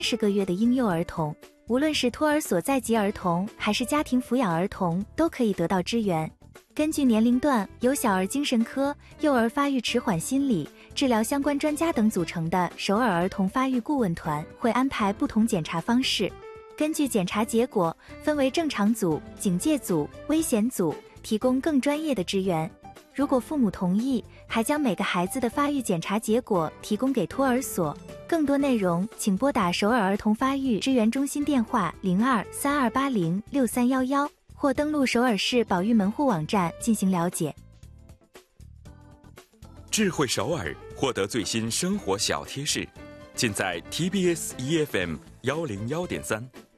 30个月的婴幼儿童，无论是托儿所在籍儿童还是家庭抚养儿童，都可以得到支援。根据年龄段，由小儿精神科、幼儿发育迟缓心理治疗相关专家等组成的首尔儿童发育顾问团会安排不同检查方式，根据检查结果分为正常组、警戒组、危险组，提供更专业的支援。如果父母同意，还将每个孩子的发育检查结果提供给托儿所。更多内容请拨打首尔儿童发育支援中心电话02-3280-6311，或登录首尔市保育门户网站进行了解。 智慧首尔，获得最新生活小贴士，尽在 TBS EFM 101.3。